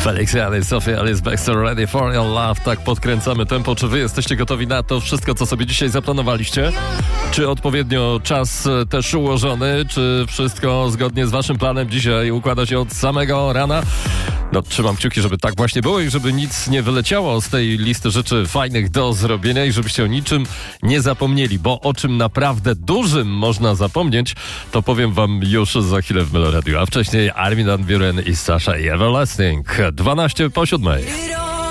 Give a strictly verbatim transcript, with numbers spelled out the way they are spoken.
Felix Jan, Sophia Alice Baxter, Ready for Your Love. Tak podkręcamy tempo. Czy wy jesteście gotowi na to wszystko, co sobie dzisiaj zaplanowaliście? Czy odpowiednio czas też ułożony? Czy wszystko zgodnie z waszym planem dzisiaj układa się od samego rana? No, trzymam kciuki, żeby tak właśnie było i żeby nic nie wyleciało z tej listy rzeczy fajnych do zrobienia i żebyście o niczym nie zapomnieli, bo o czym naprawdę dużym można zapomnieć, to powiem wam już za chwilę w Meloradiu. A wcześniej Armin van Buuren i Sasha i Everlasting. dwanaście po siódmej.